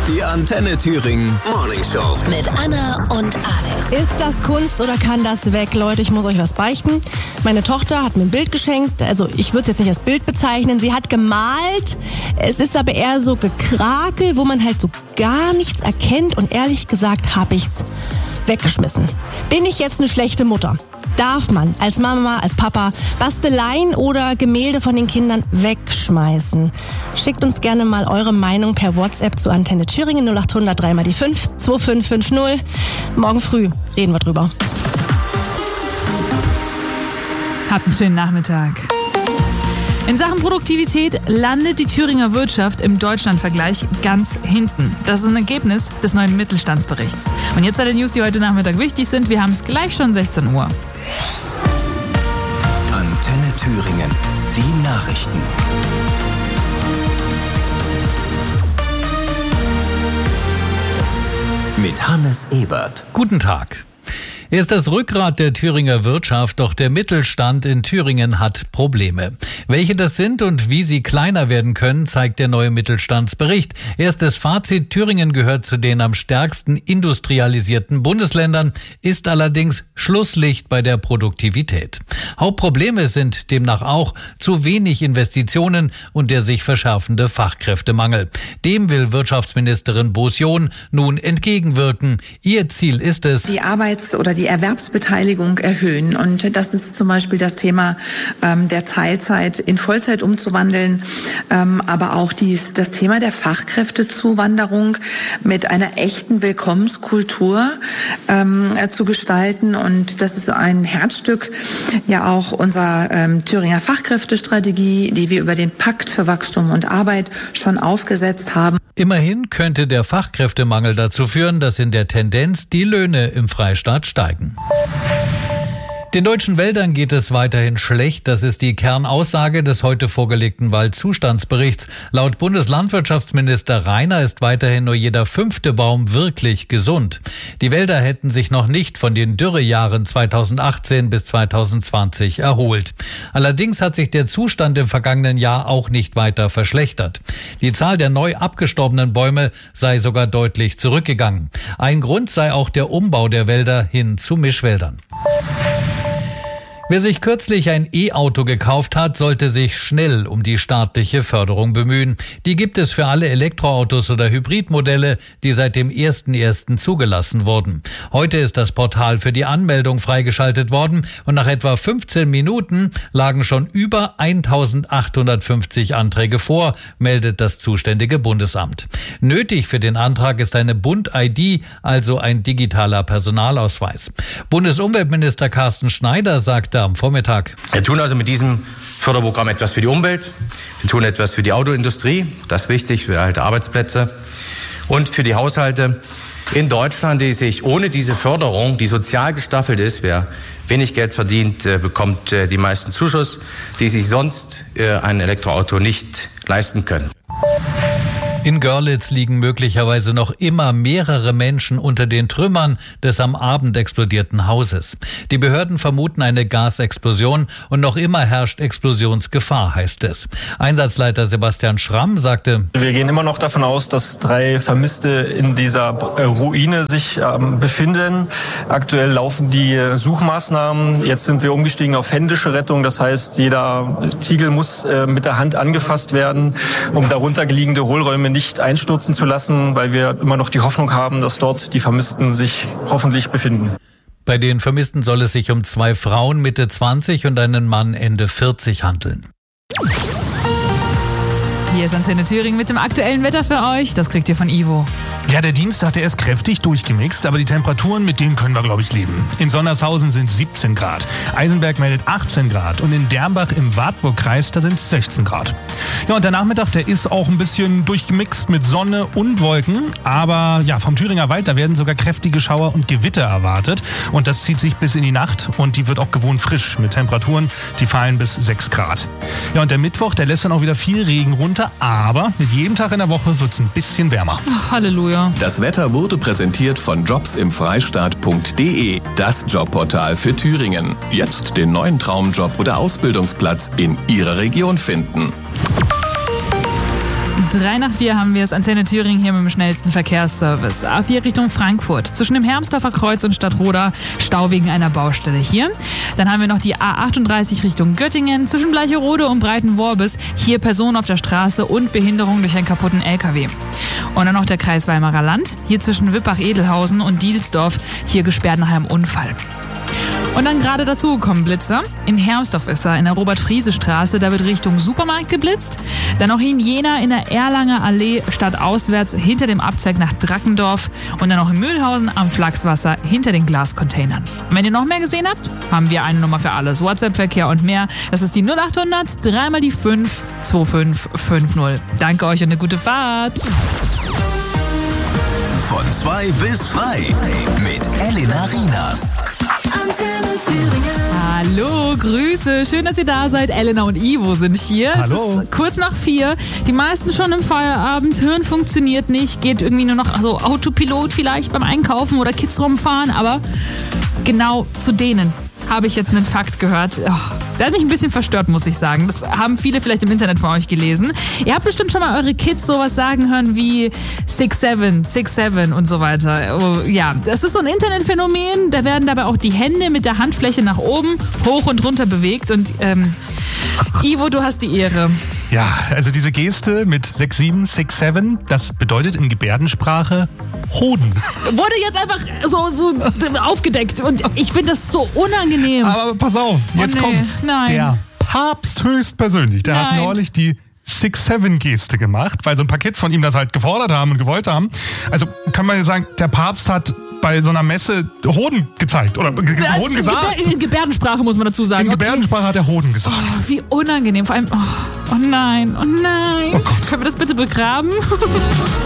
Die Antenne Thüringen Morning Show. Mit Anna und Alex. Ist das Kunst oder kann das weg? Leute, ich muss euch was beichten. Meine Tochter hat mir ein Bild geschenkt. Also ich würde es jetzt nicht als Bild bezeichnen. Sie hat gemalt. Es ist aber eher so Gekrakel, wo man halt so gar nichts erkennt. Und ehrlich gesagt habe ich's weggeschmissen. Bin ich jetzt eine schlechte Mutter? Darf man als Mama, als Papa Basteleien oder Gemälde von den Kindern wegschmeißen? Schickt uns gerne mal eure Meinung per WhatsApp zu Antenne Thüringen 0800 3 mal die 5 2550. Morgen früh reden wir drüber. Habt einen schönen Nachmittag. In Sachen Produktivität landet die Thüringer Wirtschaft im Deutschlandvergleich ganz hinten. Das ist ein Ergebnis des neuen Mittelstandsberichts. Und jetzt alle News, die heute Nachmittag wichtig sind. Wir haben es gleich schon 16 Uhr. Antenne Thüringen. Die Nachrichten. Mit Hannes Ebert. Guten Tag. Er ist das Rückgrat der Thüringer Wirtschaft, doch der Mittelstand in Thüringen hat Probleme. Welche das sind und wie sie kleiner werden können, zeigt der neue Mittelstandsbericht. Erstes Fazit: Thüringen gehört zu den am stärksten industrialisierten Bundesländern, ist allerdings Schlusslicht bei der Produktivität. Hauptprobleme sind demnach auch zu wenig Investitionen und der sich verschärfende Fachkräftemangel. Dem will Wirtschaftsministerin Boos-John nun entgegenwirken. Ihr Ziel ist es, die Erwerbsbeteiligung erhöhen. Und das ist zum Beispiel das Thema der Teilzeit in Vollzeit umzuwandeln, aber auch das Thema der Fachkräftezuwanderung mit einer echten Willkommenskultur zu gestalten. Und das ist ein Herzstück ja auch unserer Thüringer Fachkräftestrategie, die wir über den Pakt für Wachstum und Arbeit schon aufgesetzt haben. Immerhin könnte der Fachkräftemangel dazu führen, dass in der Tendenz die Löhne im Freistaat steigen. Den deutschen Wäldern geht es weiterhin schlecht. Das ist die Kernaussage des heute vorgelegten Waldzustandsberichts. Laut Bundeslandwirtschaftsminister Rainer ist weiterhin nur jeder 5. Baum wirklich gesund. Die Wälder hätten sich noch nicht von den Dürrejahren 2018 bis 2020 erholt. Allerdings hat sich der Zustand im vergangenen Jahr auch nicht weiter verschlechtert. Die Zahl der neu abgestorbenen Bäume sei sogar deutlich zurückgegangen. Ein Grund sei auch der Umbau der Wälder hin zu Mischwäldern. Wer sich kürzlich ein E-Auto gekauft hat, sollte sich schnell um die staatliche Förderung bemühen. Die gibt es für alle Elektroautos oder Hybridmodelle, die seit dem 1.1. zugelassen wurden. Heute ist das Portal für die Anmeldung freigeschaltet worden und nach etwa 15 Minuten lagen schon über 1.850 Anträge vor, meldet das zuständige Bundesamt. Nötig für den Antrag ist eine Bund-ID, also ein digitaler Personalausweis. Bundesumweltminister Carsten Schneider sagte am Vormittag: Wir tun also mit diesem Förderprogramm etwas für die Umwelt, wir tun etwas für die Autoindustrie, das ist wichtig, für erhalte Arbeitsplätze und für die Haushalte in Deutschland, die sich ohne diese Förderung, die sozial gestaffelt ist, wer wenig Geld verdient, bekommt die meisten Zuschuss, die sich sonst ein Elektroauto nicht leisten können. In Görlitz liegen möglicherweise noch immer mehrere Menschen unter den Trümmern des am Abend explodierten Hauses. Die Behörden vermuten eine Gasexplosion und noch immer herrscht Explosionsgefahr, heißt es. Einsatzleiter Sebastian Schramm sagte: Wir gehen immer noch davon aus, dass 3 Vermisste in dieser Ruine sich befinden. Aktuell laufen die Suchmaßnahmen. Jetzt sind wir umgestiegen auf händische Rettung. Das heißt, jeder Ziegel muss mit der Hand angefasst werden, um darunter liegende Hohlräume nicht einstürzen zu lassen, weil wir immer noch die Hoffnung haben, dass dort die Vermissten sich hoffentlich befinden. Bei den Vermissten soll es sich um 2 Frauen Mitte 20 und einen Mann Ende 40 handeln. Hier ist Antenne Thüringen mit dem aktuellen Wetter für euch. Das kriegt ihr von Ivo. Ja, der Dienstag, der ist kräftig durchgemixt, aber die Temperaturen, mit denen können wir, glaube ich, leben. In Sondershausen sind 17 Grad, Eisenberg meldet 18 Grad und in Dernbach im Wartburgkreis, da sind 16 Grad. Ja, und der Nachmittag, der ist auch ein bisschen durchgemixt mit Sonne und Wolken, aber ja, vom Thüringer Wald, da werden sogar kräftige Schauer und Gewitter erwartet und das zieht sich bis in die Nacht und die wird auch gewohnt frisch mit Temperaturen, die fallen bis 6 Grad. Ja, und der Mittwoch, der lässt dann auch wieder viel Regen runter, aber mit jedem Tag in der Woche wird es ein bisschen wärmer. Ach, Halleluja. Das Wetter wurde präsentiert von jobsimfreistaat.de, das Jobportal für Thüringen. Jetzt den neuen Traumjob oder Ausbildungsplatz in Ihrer Region finden. 3:04 haben wir es. Antenne Thüringen hier mit dem schnellsten Verkehrsservice. A4 Richtung Frankfurt. Zwischen dem Hermsdorfer Kreuz und Stadtroda Stau wegen einer Baustelle hier. Dann haben wir noch die A38 Richtung Göttingen. Zwischen Bleicherode und Breitenworbis. Hier Personen auf der Straße und Behinderung durch einen kaputten LKW. Und dann noch der Kreis Weimarer Land. Hier zwischen Wippach-Edelhausen und Dielsdorf. Hier gesperrt nach einem Unfall. Und dann gerade dazu gekommen Blitzer. In Hermsdorf ist er, in der Robert-Friese-Straße. Da wird Richtung Supermarkt geblitzt. Dann noch in Jena in der Erlanger Allee stadtauswärts hinter dem Abzweig nach Drackendorf. Und dann noch in Mühlhausen am Flachswasser hinter den Glascontainern. Wenn ihr noch mehr gesehen habt, haben wir eine Nummer für alles. WhatsApp-Verkehr und mehr. Das ist die 0800 3 mal die 5 2550. Danke euch und eine gute Fahrt. Von 2 bis frei mit Elena Rienas. Antenne Thüringen. Hallo, Grüße. Schön, dass ihr da seid. Elena und Ivo sind hier. Hallo. Es ist kurz nach 4. Die meisten schon im Feierabend. Hirn funktioniert nicht. Geht irgendwie nur noch so Autopilot vielleicht beim Einkaufen oder Kids rumfahren. Aber genau zu denen habe ich jetzt einen Fakt gehört. Oh, der hat mich ein bisschen verstört, muss ich sagen. Das haben viele vielleicht im Internet von euch gelesen. Ihr habt bestimmt schon mal eure Kids sowas sagen hören wie 6'7" und so weiter. Oh, ja, das ist so ein Internetphänomen. Da werden dabei auch die Hände mit der Handfläche nach oben, hoch und runter bewegt. Und Ivo, du hast die Ehre. Ja, also diese Geste mit 6'7", das bedeutet in Gebärdensprache Hoden. Wurde jetzt einfach so aufgedeckt und ich finde das so unangenehm. Aber pass auf, jetzt kommt's. Nein. Der Papst höchstpersönlich, der hat Nein. neulich die 6'7" gemacht, weil so ein paar Kids von ihm das halt gefordert haben und gewollt haben. Also kann man ja sagen, der Papst hat bei so einer Messe Hoden gezeigt oder Hoden gesagt. In Gebärdensprache muss man dazu sagen. In Gebärdensprache hat er Hoden gesagt. Oh, wie unangenehm. Vor allem, oh nein, oh nein. Oh Gott. Können wir das bitte begraben?